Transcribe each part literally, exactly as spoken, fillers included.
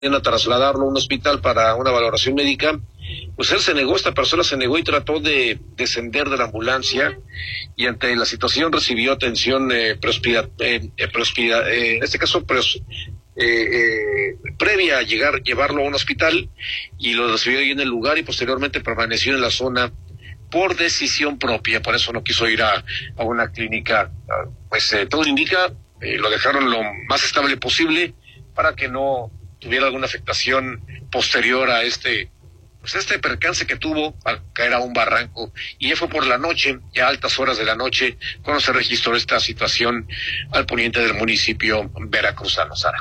a trasladarlo a un hospital para una valoración médica, pues él se negó, esta persona se negó y trató de descender de la ambulancia, y ante la situación recibió atención eh, prehospida, eh, prehospida, eh, en este caso pres, eh, eh, previa a llegar, llevarlo a un hospital, y lo recibió ahí en el lugar y posteriormente permaneció en la zona por decisión propia. Por eso no quiso ir a, a una clínica. Pues eh, todo indica, eh, lo dejaron lo más estable posible para que no tuviera alguna afectación posterior a este pues este percance que tuvo al caer a un barranco. Y ya fue por la noche, ya a altas horas de la noche, cuando se registró esta situación al poniente del municipio veracruzano. Sara.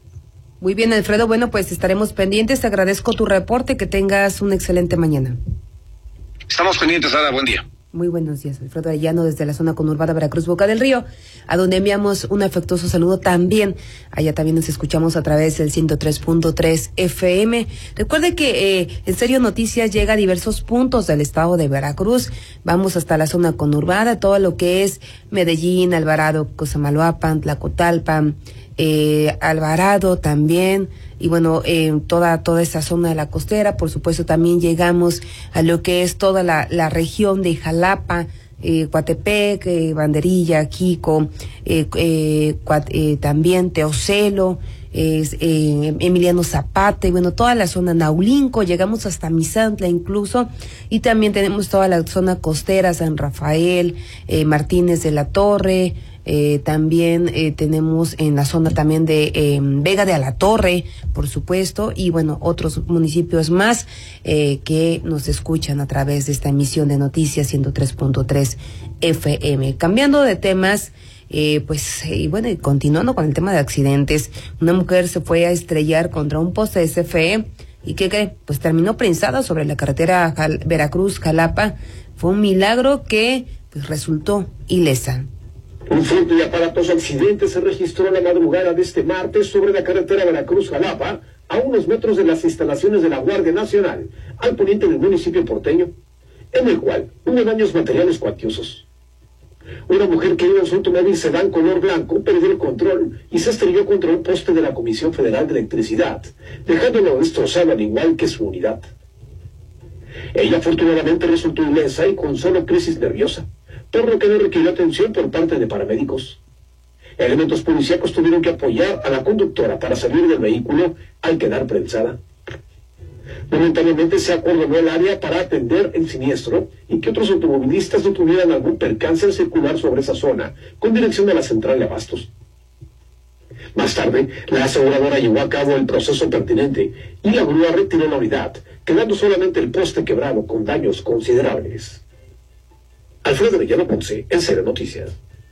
Muy bien, Alfredo, bueno, pues estaremos pendientes, te agradezco tu reporte, que tengas una excelente mañana. Estamos pendientes, Sara, buen día. Muy buenos días, Alfredo Arellano, desde la zona conurbada Veracruz, Boca del Río, a donde enviamos un afectuoso saludo también. Allá también nos escuchamos a través del ciento tres punto tres F M. Recuerde que eh, En Serio Noticias llega a diversos puntos del estado de Veracruz. Vamos hasta la zona conurbada, todo lo que es Medellín, Alvarado, Cosamaloapan, Tlacotalpan, eh, Alvarado también. Y bueno, eh, toda toda esa zona de la costera, por supuesto también llegamos a lo que es toda la, la región de Jalapa, eh, Coatepec, eh, Banderilla, Quico, eh, eh, Cuat, eh, también Teocelo, eh, eh, Emiliano Zapata, y bueno, toda la zona Naulinco, llegamos hasta Misantla incluso, y también tenemos toda la zona costera, San Rafael, eh, Martínez de la Torre. Eh, también eh, tenemos en la zona también de eh, Vega de Alatorre, por supuesto, y bueno, otros municipios más eh, que nos escuchan a través de esta emisión de noticias ciento tres punto tres F M. Cambiando de temas, eh, pues, y eh, bueno, y continuando con el tema de accidentes, una mujer se fue a estrellar contra un poste de C F E, y ¿qué cree? Pues terminó prensada sobre la carretera Jal- Veracruz-Jalapa. Fue un milagro que pues resultó ilesa. Un fuerte y aparatoso accidente se registró en la madrugada de este martes sobre la carretera Veracruz-Jalapa, a unos metros de las instalaciones de la Guardia Nacional, al poniente del municipio porteño, en el cual hubo daños materiales cuantiosos. Una mujer que iba en su automóvil sedán color blanco perdió el control y se estrelló contra un poste de la Comisión Federal de Electricidad, dejándolo destrozado al igual que su unidad. Ella afortunadamente resultó ilesa y con solo crisis nerviosa, por lo que no requirió atención por parte de paramédicos. Elementos policíacos tuvieron que apoyar a la conductora para salir del vehículo al quedar prensada. Momentáneamente se acordonó el área para atender el siniestro y que otros automovilistas no tuvieran algún percance al circular sobre esa zona, con dirección a la central de abastos. Más tarde, la aseguradora llevó a cabo el proceso pertinente y la grúa retiró la unidad, quedando solamente el poste quebrado con daños considerables. Alfredo Arellano Ponce, En Serio Noticias.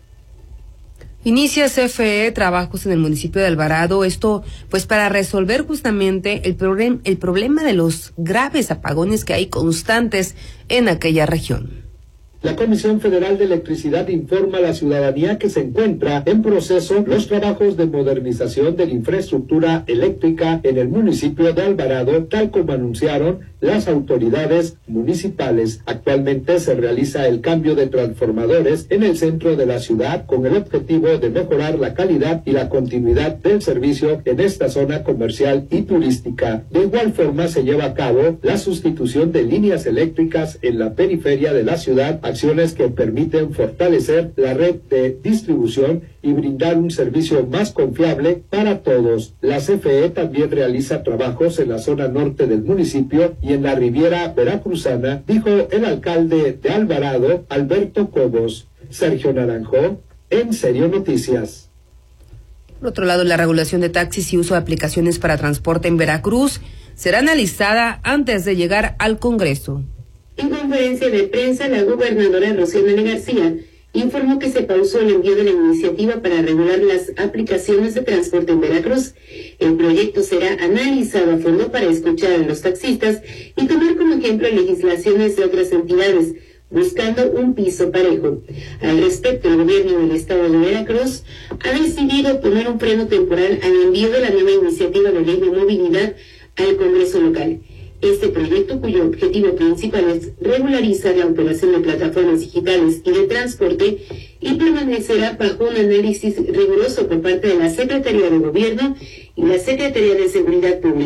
Inicia C F E trabajos en el municipio de Alvarado, esto pues para resolver justamente el, problem, el problema de los graves apagones que hay constantes en aquella región. La Comisión Federal de Electricidad informa a la ciudadanía que se encuentra en proceso los trabajos de modernización de la infraestructura eléctrica en el municipio de Alvarado, tal como anunciaron las autoridades municipales. Actualmente se realiza el cambio de transformadores en el centro de la ciudad con el objetivo de mejorar la calidad y la continuidad del servicio en esta zona comercial y turística. De igual forma se lleva a cabo la sustitución de líneas eléctricas en la periferia de la ciudad, acciones que permiten fortalecer la red de distribución y brindar un servicio más confiable para todos. La C F E también realiza trabajos en la zona norte del municipio y en la Riviera Veracruzana, dijo el alcalde de Alvarado, Alberto Cobos. Sergio Naranjo, En Serio Noticias. Por otro lado, la regulación de taxis y uso de aplicaciones para transporte en Veracruz será analizada antes de llegar al Congreso. En conferencia de prensa, la gobernadora Rocío Nale García informó que se pausó el envío de la iniciativa para regular las aplicaciones de transporte en Veracruz. El proyecto será analizado a fondo para escuchar a los taxistas y tomar como ejemplo legislaciones de otras entidades, buscando un piso parejo. Al respecto, el gobierno del estado de Veracruz ha decidido poner un freno temporal al envío de la nueva iniciativa de ley de movilidad al Congreso local. Este proyecto, cuyo objetivo principal es regularizar la operación de plataformas digitales y de transporte, y permanecerá bajo un análisis riguroso por parte de la Secretaría de Gobierno y la Secretaría de Seguridad Pública.